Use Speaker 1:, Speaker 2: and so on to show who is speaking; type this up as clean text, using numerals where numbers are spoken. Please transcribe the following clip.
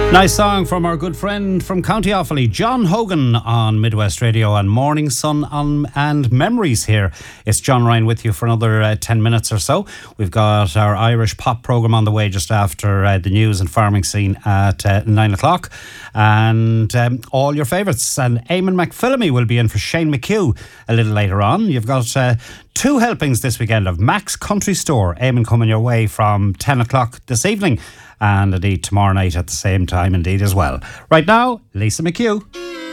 Speaker 1: Nice song from our good friend from County Offaly, John Hogan, on Midwest Radio and Morning Sun and Memories here. It's John Ryan with you for another 10 minutes or so. We've got our Irish pop programme on the way just after the news and farming scene at 9 o'clock. And all your favourites. And Eamon McPhillamy will be in for Shane McHugh a little later on. You've got two helpings this weekend of Mac's Country Store. Eamon coming your way from 10 o'clock this evening. And indeed tomorrow night at the same time indeed as well. Right now, Lisa McHugh.